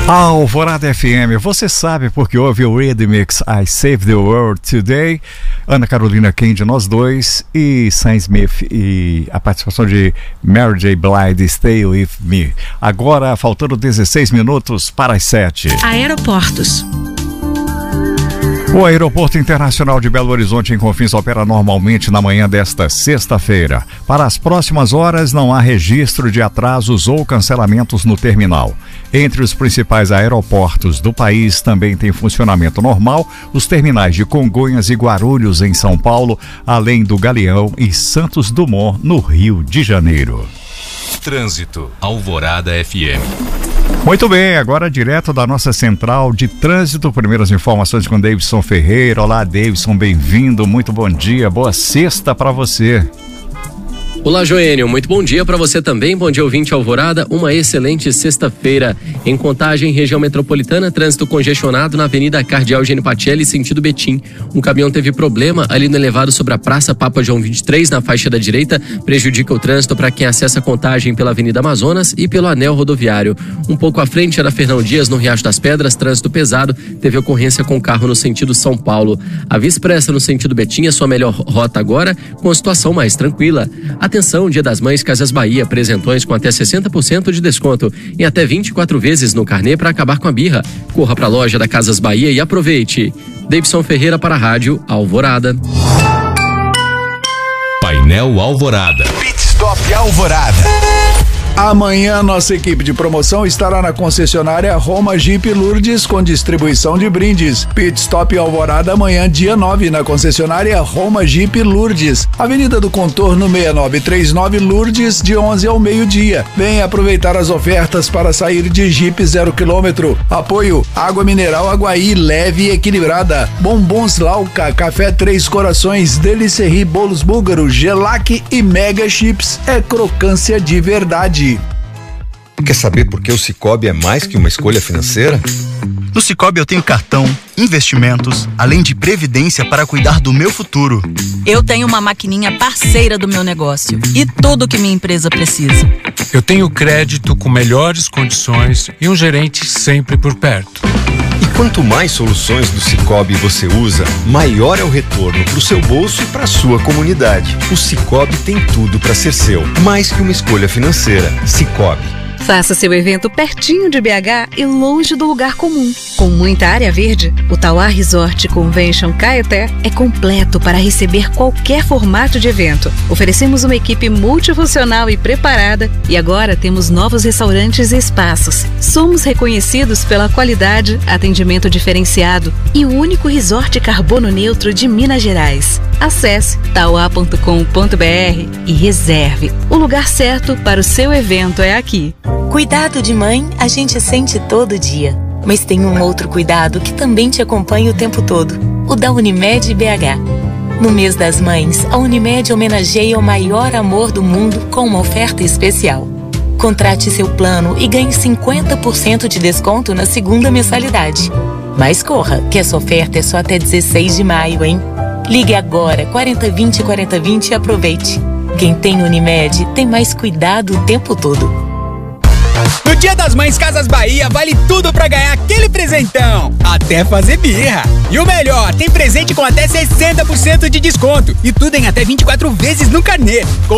Alvorada FM, você sabe porque ouve o Rhythmix I Save the World Today, Ana Carolina Kane, nós dois, e Sam Smith e a participação de Mary J. Blige, Stay With Me. Agora, faltando 16 minutos para as 7. Aeroportos. O Aeroporto Internacional de Belo Horizonte em Confins opera normalmente na manhã desta sexta-feira. Para as próximas horas, não há registro de atrasos ou cancelamentos no terminal. Entre os principais aeroportos do país também tem funcionamento normal os terminais de Congonhas e Guarulhos, em São Paulo, além do Galeão e Santos Dumont, no Rio de Janeiro. Trânsito, Alvorada FM. Muito bem, agora direto da nossa central de trânsito, primeiras informações com Davidson Ferreira. Olá, Davidson, bem-vindo, muito bom dia, boa sexta para você. Olá, Joênio, muito bom dia para você também, bom dia ouvinte Alvorada, uma excelente sexta-feira. Em Contagem, região metropolitana, trânsito congestionado na Avenida Cardeal Eugênio Patelli, sentido Betim. Um caminhão teve problema ali no elevado sobre a Praça Papa João 23, na faixa da direita, prejudica o trânsito para quem acessa Contagem pela Avenida Amazonas e pelo anel rodoviário. Um pouco à frente era Fernão Dias, no Riacho das Pedras, trânsito pesado, teve ocorrência com carro no sentido São Paulo. A Via Expressa no sentido Betim é sua melhor rota agora, com a situação mais tranquila. Atenção, Dia das Mães Casas Bahia, presentões com até 60% de desconto e até 24 vezes no carnê para acabar com a birra. Corra para a loja da Casas Bahia e aproveite. Davidson Ferreira para a Rádio Alvorada. Painel Alvorada. Pit Stop Alvorada. Amanhã, nossa equipe de promoção estará na concessionária Roma Jeep Lourdes com distribuição de brindes. Pit Stop Alvorada amanhã, dia 9, na concessionária Roma Jeep Lourdes, Avenida do Contorno 6939 Lourdes, de 11 ao meio-dia. Venha aproveitar as ofertas para sair de Jeep 0 km. Apoio: Água Mineral Aguaí, leve e equilibrada. Bombons Lauca, Café Três Corações, Delicerie Bolos Búlgaro, Gelac e Mega Chips. É crocância de verdade. Quer saber por que o Sicoob é mais que uma escolha financeira? No Sicoob eu tenho cartão, investimentos, além de previdência para cuidar do meu futuro. Eu tenho uma maquininha parceira do meu negócio e tudo que minha empresa precisa. Eu tenho crédito com melhores condições e um gerente sempre por perto. E quanto mais soluções do Sicoob você usa, maior é o retorno para o seu bolso e para a sua comunidade. O Sicoob tem tudo para ser seu, mais que uma escolha financeira. Sicoob. Faça seu evento pertinho de BH e longe do lugar comum. Com muita área verde, o Tauá Resort Convention Caeté é completo para receber qualquer formato de evento. Oferecemos uma equipe multifuncional e preparada e agora temos novos restaurantes e espaços. Somos reconhecidos pela qualidade, atendimento diferenciado e o único resort carbono neutro de Minas Gerais. Acesse tauá.com.br e reserve. O lugar certo para o seu evento é aqui. Cuidado de mãe a gente sente todo dia, mas tem um outro cuidado que também te acompanha o tempo todo, o da Unimed BH. No mês das mães, a Unimed homenageia o maior amor do mundo com uma oferta especial. Contrate seu plano e ganhe 50% de desconto na segunda mensalidade. Mas corra, que essa oferta é só até 16 de maio, hein? Ligue agora, 4020 4020 e aproveite. Quem tem Unimed tem mais cuidado o tempo todo. No Dia das Mães Casas Bahia vale tudo pra ganhar aquele presentão, até fazer birra. E o melhor, tem presente com até 60% de desconto e tudo em até 24 vezes no carnê.